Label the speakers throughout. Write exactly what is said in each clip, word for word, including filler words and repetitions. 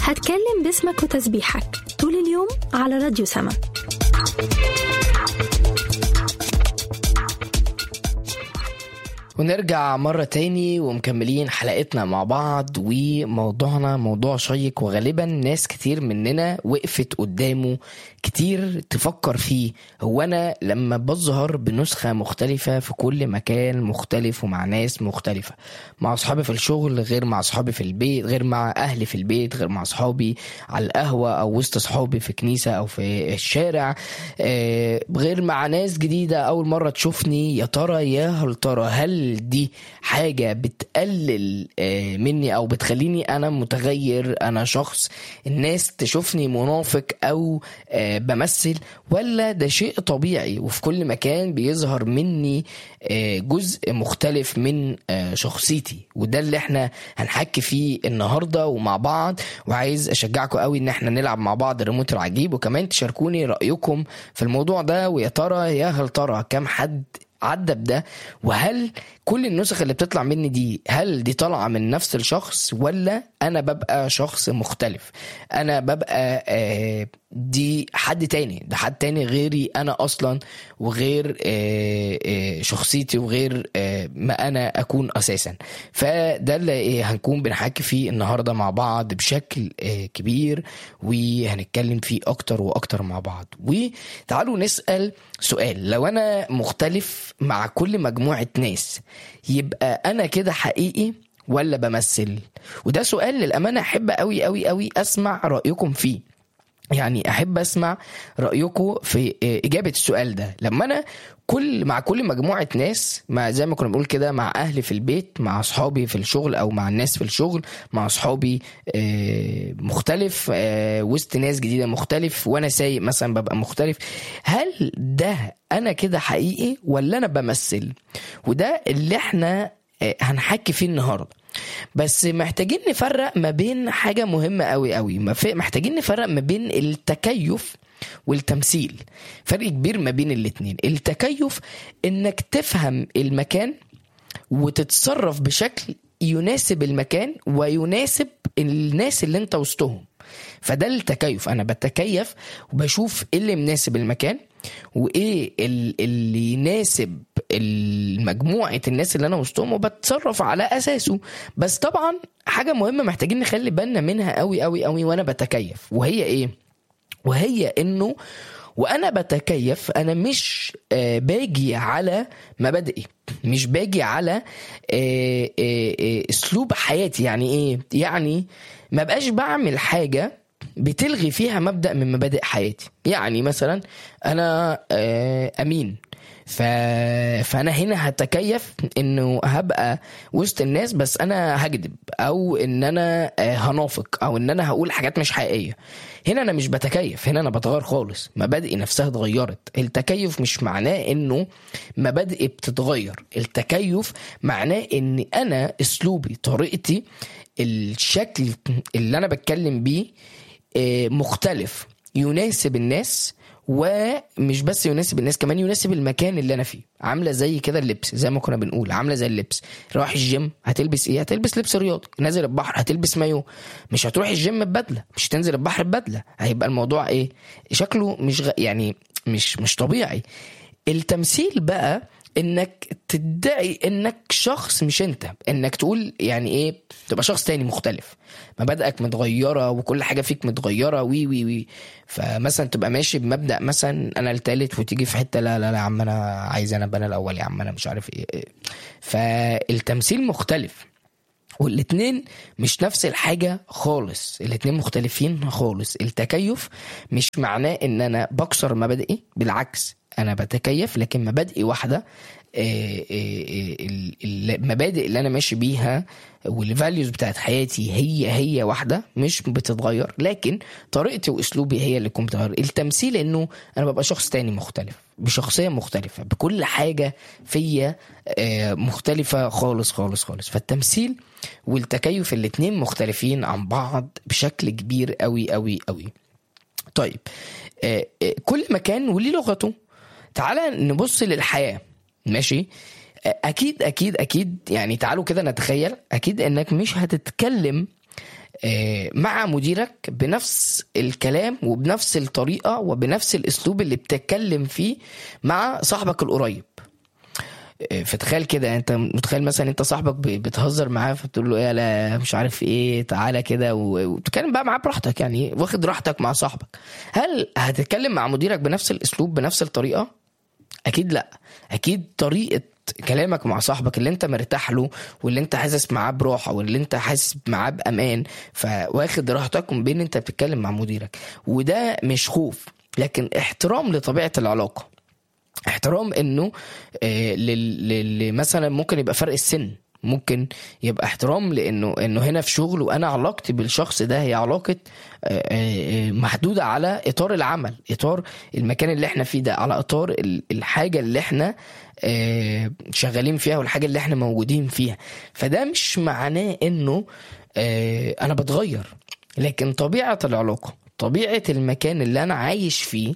Speaker 1: هتكلم باسمك وتسبيحك طول اليوم على راديو سما.
Speaker 2: ونرجع مرة تاني ومكملين حلقتنا مع بعض، وموضوعنا موضوع شيق وغالبا ناس كتير مننا وقفت قدامه كتير تفكر فيه. هو أنا لما بظهر بنسخة مختلفة في كل مكان مختلف ومع ناس مختلفة، مع أصحابي في الشغل غير مع أصحابي في البيت، غير مع أهلي في البيت، غير مع أصحابي على القهوة أو وسط أصحابي في كنيسة أو في الشارع، غير مع ناس جديدة أول مرة تشوفني، يا ترى يا هل ترى هل دي حاجة بتقلل مني أو بتخليني أنا متغير، أنا شخص الناس تشوفني منافق أو بمثل، ولا ده شيء طبيعي وفي كل مكان بيظهر مني جزء مختلف من شخصيتي؟ وده اللي احنا هنحكي فيه النهاردة ومع بعض. وعايز أشجعكم قوي إن احنا نلعب مع بعض الريموت العجيب، وكمان تشاركوني رأيكم في الموضوع ده. ويا ترى يا هل ترى كم حد عدى بده؟ وهل كل النسخ اللي بتطلع مني دي هل دي طالعة من نفس الشخص، ولا أنا ببقى شخص مختلف؟ أنا ببقى آه دي حد تاني، ده حد تاني غيري أنا أصلا، وغير آه آه شخصيتي، وغير آه ما أنا أكون أساسا. فده اللي هنكون بنحكي فيه النهاردة مع بعض بشكل آه كبير، وهنتكلم فيه أكتر وأكتر مع بعض. وتعالوا نسأل سؤال: لو أنا مختلف مع كل مجموعة ناس، يبقى أنا كده حقيقي ولا بمثل؟ وده سؤال للأمانة أحب أوي أوي أوي أسمع رأيكم فيه. يعني أحب أسمع رأيكم في إجابة السؤال ده. لما أنا كل مع كل مجموعة ناس، مع زي ما كنا بنقول كده، مع أهلي في البيت، مع أصحابي في الشغل أو مع الناس في الشغل، مع أصحابي مختلف، وسط ناس جديدة مختلف، وأنا سايق مثلا ببقى مختلف، هل ده أنا كده حقيقي ولا أنا بمثل؟ وده اللي احنا هنحكي فيه النهاردة. بس محتاجين نفرق ما بين حاجة مهمة قوي قوي، محتاجين نفرق ما بين التكيف والتمثيل. فرق كبير ما بين الاتنين. التكيف انك تفهم المكان وتتصرف بشكل يناسب المكان ويناسب الناس اللي انت وسطهم، فده التكيف. انا بتكيف وبشوف ايه اللي مناسب المكان وايه اللي يناسب المجموعة الناس اللي انا وسطهم، وبتصرف على اساسه. بس طبعا حاجة مهمة محتاجين نخلي بالنا منها قوي قوي قوي وانا بتكيف، وهي ايه؟ وهي انه وانا بتكيف انا مش آه باجي على مبادئي، مش باجي على آه آه آه اسلوب حياتي. يعني ايه؟ يعني ما بقاش بعمل حاجة بتلغي فيها مبدأ من مبادئ حياتي. يعني مثلا انا آه امين، ف... فانا هنا هتكيف انه هبقى وسط الناس بس انا هكذب، او ان انا هنافق، او ان انا هقول حاجات مش حقيقية. هنا انا مش بتكيف، هنا انا بتغير خالص، مبادئي نفسها اتغيرت. التكيف مش معناه انه مبادئي بتتغير، التكيف معناه ان انا اسلوبي، طريقتي، الشكل اللي انا بتكلم بيه مختلف، يناسب الناس، ومش بس يناسب الناس، كمان يناسب المكان اللي انا فيه. عامله زي كده اللبس، زي ما كنا بنقول، عامله زي اللبس. رايح الجيم هتلبس ايه؟ هتلبس لبس رياضي. نازل البحر هتلبس مايو. مش هتروح الجيم ببدله، مش هتنزل البحر ببدله. هيبقى الموضوع ايه؟ شكله مش غ... يعني مش مش طبيعي. التمثيل بقى انك تدعي انك شخص مش انت، انك تقول يعني ايه، تبقى شخص تاني مختلف، مبادئك متغيرة وكل حاجة فيك متغيرة وي وي وي فمثلا تبقى ماشي بمبدأ مثلا انا التالت، وتيجي في حتة لا لا لا يا عم انا عايز انا بنا الاول، يا عم انا مش عارف ايه. فالتمثيل مختلف، والاتنين مش نفس الحاجة خالص، الاتنين مختلفين خالص. التكيف مش معناه ان انا بكسر مبادئي، بالعكس انا بتكيف لكن مبادئي واحدة. المبادئ اللي انا ماشي بيها والفاليوز بتاعت حياتي هي هي واحدة، مش بتتغير، لكن طريقتي واسلوبي هي اللي كنت بتغير. التمثيل انه انا ببقى شخص تاني مختلف، بشخصية مختلفة، بكل حاجة فيا مختلفة خالص خالص خالص. فالتمثيل والتكيف الاتنين مختلفين عن بعض بشكل كبير قوي قوي قوي. طيب كل مكان وليه لغته. تعالى نبص للحياة، ماشي؟ اكيد اكيد اكيد يعني تعالوا كده نتخيل، اكيد انك مش هتتكلم مع مديرك بنفس الكلام وبنفس الطريقة وبنفس الاسلوب اللي بتتكلم فيه مع صاحبك القريب. فتخيل كده، انت متخيل مثلا انت صاحبك بتهزر معاه فبتقول له ايه لا مش عارف ايه تعالى كده وتتكلم بقى معاه براحتك، يعني واخد راحتك مع صاحبك. هل هتتكلم مع مديرك بنفس الاسلوب بنفس الطريقة؟ اكيد لا. اكيد طريقة كلامك مع صاحبك اللي انت مرتاح له واللي انت حاسس معاه براحة واللي انت حاسس معاه بامان فواخد راحتك من بين انت بتتكلم مع مديرك. وده مش خوف لكن احترام لطبيعة العلاقة. احترام انه آه لل مثلا ممكن يبقى فرق السن، ممكن يبقى احترام لانه انه هنا في شغل وانا علاقتي بالشخص ده هي علاقة آه آه محدودة على اطار العمل، اطار المكان اللي احنا فيه ده، على اطار الحاجة اللي احنا آه شغالين فيها والحاجة اللي احنا موجودين فيها. فده مش معناه انه آه انا بتغير، لكن طبيعة العلاقة طبيعة المكان اللي انا عايش فيه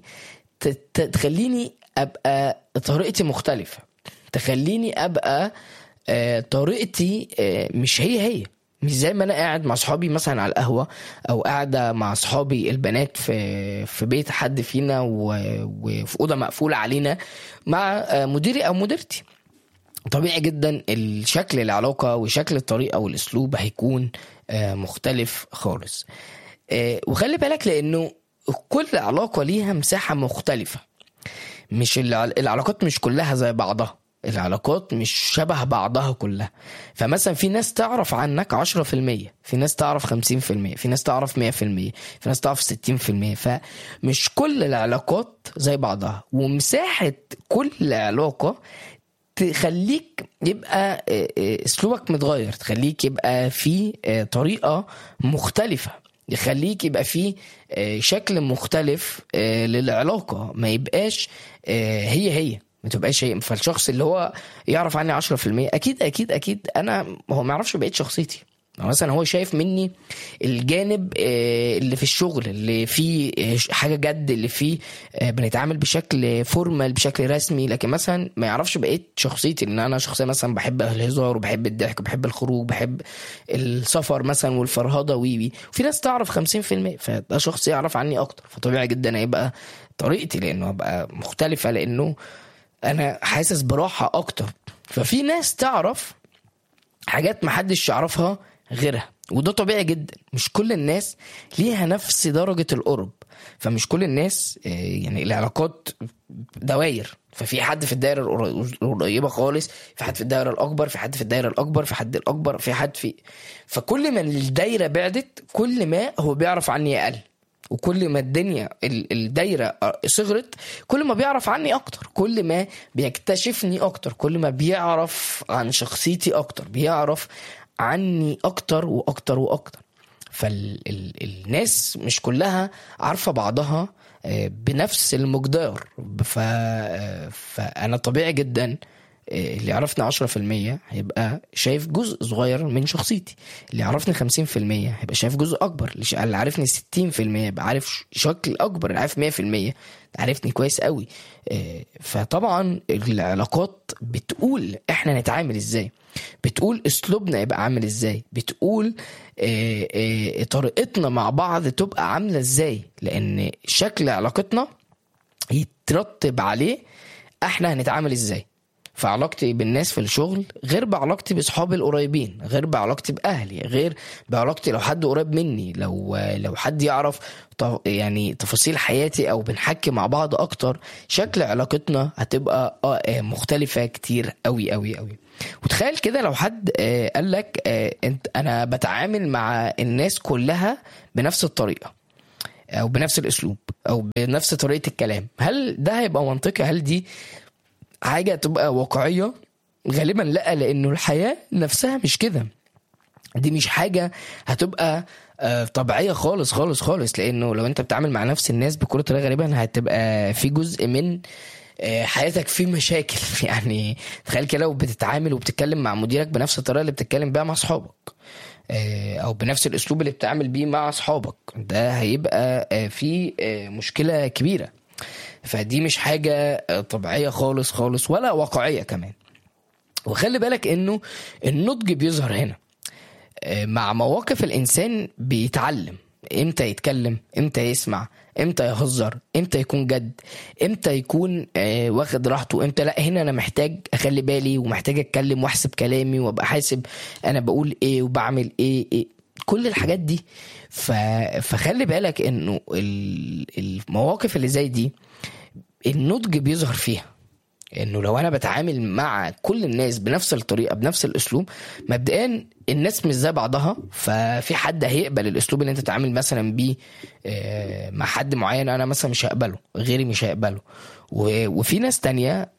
Speaker 2: تخليني ابقى طريقتي مختلفة، تخليني ابقى آه طريقتي آه مش هي هي مش زي ما انا قاعد مع صحابي مثلا على القهوة او قاعدة مع صحابي البنات في في بيت حد فينا وفي أوضة مقفولة علينا مع آه مديري او مديرتي. طبيعي جدا الشكل العلاقة وشكل الطريقة والاسلوب هيكون آه مختلف خالص. آه وخلي بالك لانه كل علاقة ليها مساحة مختلفة، مش العلاقات مش كلها زي بعضها، العلاقات مش شبه بعضها كلها. فمثلا في ناس تعرف عنك عشرة في المية، في ناس تعرف خمسين في المية، في ناس تعرف مية في المية، في ناس تعرف ستين في المية. فمش كل العلاقات زي بعضها، ومساحة كل علاقة تخليك يبقى اسلوبك متغير، تخليك يبقى في طريقة مختلفة، يخليك يبقى فيه شكل مختلف للعلاقة، ما يبقاش هي هي ما تبقاش هي. فالشخص اللي هو يعرف عني عشرة في المية أكيد أكيد أكيد أنا هو ما يعرفش بقية شخصيتي. مثلا هو شايف مني الجانب اللي في الشغل اللي فيه حاجة جد، اللي فيه بنتعامل بشكل فورمال بشكل رسمي، لكن مثلا ما يعرفش بقية شخصيتي ان انا شخصية مثلا بحب الهزار وبحب الضحك وبحب الخروج بحب السفر مثلا والفرهدة ويوي. وفي ناس تعرف خمسين في المية، فده شخص يعرف عني اكتر، فطبيعي جدا هيبقى طريقتي لانه هبقى مختلفة لانه انا حاسس براحة اكتر. ففي ناس تعرف حاجات محدش يعرفها غيرها، وده طبيعي جدا. مش كل الناس ليها نفس درجة القرب، فمش كل الناس يعني العلاقات دواير، ففي حد في الدائرة القريبة خالص، في حد في الدائرة الأكبر، في حد في الدائرة الأكبر، في حد الأكبر، في حد في فكل ما الدائرة بعدت كل ما هو بيعرف عني أقل، وكل ما الدنيا الدايرة صغرت كل ما بيعرف عني أكتر، كل ما بيكتشفني أكتر، كل ما بيعرف عن شخصيتي أكتر، بيعرف عني أكتر وأكتر وأكتر. فالناس مش كلها عارفة بعضها بنفس المقدار. فأنا طبيعي جدا اللي عرفني عشرة في المية هيبقى شايف جزء صغير من شخصيتي، اللي عرفني خمسين في المية هيبقى شايف جزء أكبر، اللي عارفني ستين في المية يبقى عارف شكل أكبر، اللي عارف مية في المية عارفني كويس قوي. فطبعا العلاقات بتقول احنا نتعامل ازاي، بتقول اسلوبنا يبقى عامل ازاي، بتقول اه اه طريقتنا مع بعض تبقى عاملة ازاي، لان شكل علاقتنا يترتب عليه احنا هنتعامل ازاي. فعلاقتي بالناس في الشغل غير بعلاقتي بصحابي القريبين، غير بعلاقتي بأهلي، غير بعلاقتي لو حد قريب مني، لو لو حد يعرف يعني تفاصيل حياتي او بنحكي مع بعض اكتر، شكل علاقتنا هتبقى مختلفة كتير قوي قوي قوي. وتخيل كده لو حد قال لك انت انا بتعامل مع الناس كلها بنفس الطريقة او بنفس الاسلوب او بنفس طريقة الكلام، هل ده هيبقى منطقي؟ هل دي حاجة تبقى واقعية؟ غالبا لا، لانه الحياة نفسها مش كده، دي مش حاجة هتبقى طبيعية خالص خالص خالص. لانه لو انت بتتعامل مع نفس الناس بكل طريقة غالبا هتبقى في جزء من حياتك فيه مشاكل. يعني تخيل كده لو بتتعامل وبتتكلم مع مديرك بنفس الطريقة اللي بتتكلم بيها مع اصحابك، او بنفس الاسلوب اللي بتتعامل بيه مع اصحابك، ده هيبقى في مشكلة كبيرة. فدي مش حاجة طبيعية خالص خالص ولا واقعية كمان. وخلي بالك انه النضج بيظهر هنا. مع مواقف الانسان بيتعلم امتى يتكلم، امتى يسمع، امتى يهزر، امتى يكون جد، امتى يكون آه واخد راحته، امتى لا هنا انا محتاج اخلي بالي ومحتاج اتكلم واحسب كلامي وابقى حاسب انا بقول ايه وبعمل ايه, إيه. كل الحاجات دي. فخلي بالك انه المواقف اللي زي دي النضج بيظهر فيها، انه لو انا بتعامل مع كل الناس بنفس الطريقه بنفس الاسلوب، مبدئيا الناس مش زي بعضها، ففي حد هيقبل الاسلوب اللي انت تتعامل مثلا بيه مع حد معين انا مثلا مش هقبله، غيري مش هيقبله. وفي ناس تانية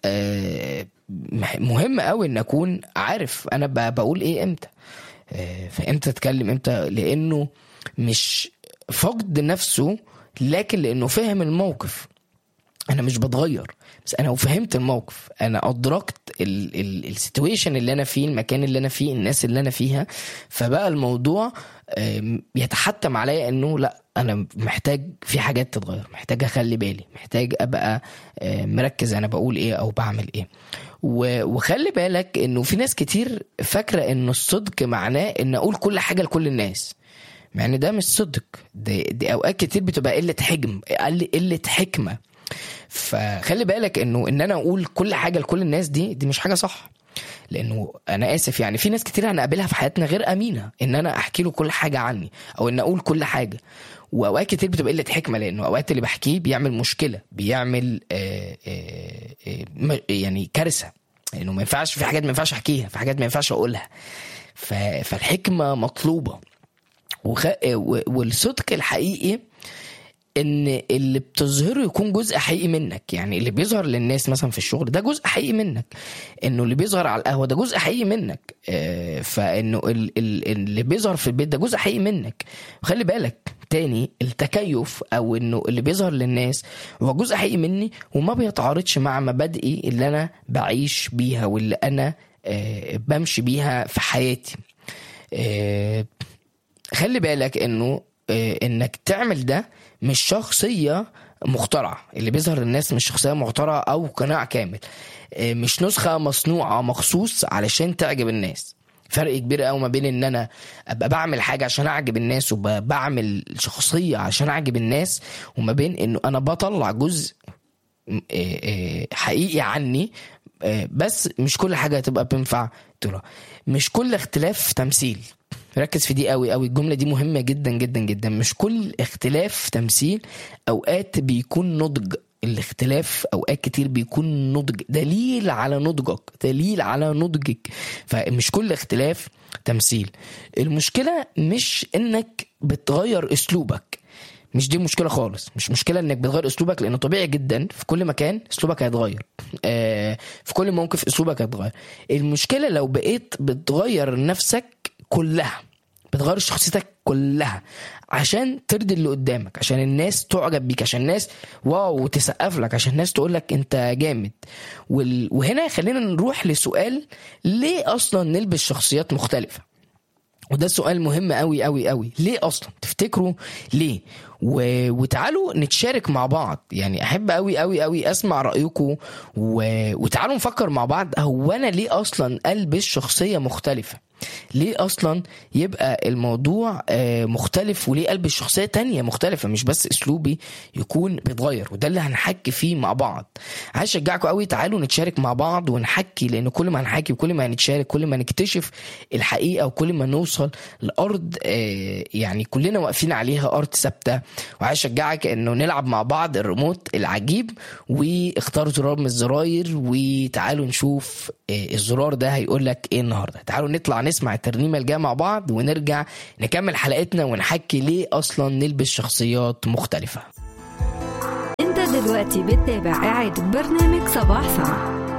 Speaker 2: مهم قوي ان اكون عارف انا بقول ايه امتى، فامتى اتكلم امتى، لانه مش فقد نفسه لكن لانه فهم الموقف. انا مش بتغير، بس انا فهمت الموقف، انا ادركت السيتويشن اللي انا فيه، المكان اللي انا فيه، الناس اللي انا فيها. فبقى الموضوع يتحتم عليا انه لا انا محتاج في حاجات تتغير، محتاج اخلي بالي، محتاج ابقى مركز انا بقول ايه او بعمل ايه. وخلي بالك انه في ناس كتير فاكرة انه الصدق معناه ان اقول كل حاجة لكل الناس، يعني ده مش صدق، دي, دي اوقات كتير بتبقى قلة حجم، قلة حكمة. فخلي بالك انه ان انا اقول كل حاجة لكل الناس دي دي مش حاجة صح، لانه انا اسف يعني في ناس كتير هنقابلها في حياتنا غير امينة ان انا احكي له كل حاجة عني او ان اقول كل حاجة. واوقات كتير بتبقى قلة حكمة، لانه اوقات اللي بحكيه بيعمل مشكلة، بيعمل آآ آآ يعني كارثة، لانه ما ينفعش في حاجات ما ينفعش احكيها، في حاجات ما ينفعش اقولها. فالحكمة مطلوبة. وخ... والصدق الحقيقي ان اللي بتظهره يكون جزء حقيقي منك، يعني اللي بيظهر للناس مثلا في الشغل ده جزء حقيقي منك، انه اللي بيظهر على القهوة ده جزء حقيقي منك، فانه اللي بيظهر في البيت ده جزء حقيقي منك. وخلي بالك تاني، التكيف او انه اللي بيظهر للناس هو جزء حقيقي مني وما بيتعارضش مع مبادئي اللي انا بعيش بيها واللي انا بمشي بيها في حياتي. خلي بالك انه انك تعمل ده مش شخصية مخترعة، اللي بيظهر للناس مش شخصية مخترعة او قناع كامل، مش نسخة مصنوعة مخصوص علشان تعجب الناس. فرق كبير قوي ما بين ان انا ابقى بعمل حاجة عشان اعجب الناس وبعمل شخصية عشان اعجب الناس، وما بين انه انا بطلع جزء حقيقي عني، بس مش كل حاجة هتبقى بينفع ترى. مش كل اختلاف تمثيل، ركز في دي قوي قوي، الجملة دي مهمة جدا جدا جدا. مش كل اختلاف تمثيل، اوقات بيكون نضج. الاختلاف اوقات كتير بيكون نضج، دليل على نضجك، دليل على نضجك. فمش كل اختلاف تمثيل. المشكلة مش انك بتغير اسلوبك، مش دي مشكلة خالص. مش مشكلة انك بتغير اسلوبك، لانه طبيعي جدا في كل مكان اسلوبك هيتغير، آه في كل موقف اسلوبك هيتغير. المشكلة لو بقيت بتغير نفسك كلها، بتغير شخصيتك كلها عشان ترضي اللي قدامك، عشان الناس تعجب بيك، عشان الناس واو تسقف لك، عشان الناس تقولك انت جامد. وال... وهنا خلينا نروح لسؤال، ليه اصلا نلبس شخصيات مختلفة؟ وده سؤال مهم قوي قوي قوي. ليه اصلا تفتكروا ليه؟ و... وتعالوا نتشارك مع بعض. يعني احب قوي قوي قوي اسمع رايكم، و... وتعالوا نفكر مع بعض، هو انا ليه اصلا البس شخصيه مختلفه؟ ليه اصلا يبقى الموضوع مختلف؟ وليه البس شخصيه تانية مختلفه؟ مش بس اسلوبي يكون بيتغير. وده اللي هنحكي فيه مع بعض. عايز اشجعكم قوي، تعالوا نتشارك مع بعض ونحكي، لان كل ما هنحكي وكل ما هنتشارك كل ما نكتشف الحقيقه، وكل ما نوصل لارض يعني كلنا واقفين عليها، ارض ثابته. وعايز اشجعك انه نلعب مع بعض الريموت العجيب، واختار زرار من الزراير، وتعالوا نشوف الزرار ده هيقول لك ايه النهارده. تعالوا نطلع نسمع الترنيمه الجايه مع بعض، ونرجع نكمل حلقتنا ونحكي ليه اصلا نلبس شخصيات مختلفه.
Speaker 1: انت دلوقتي بتتابع اعادة برنامج صباح سما.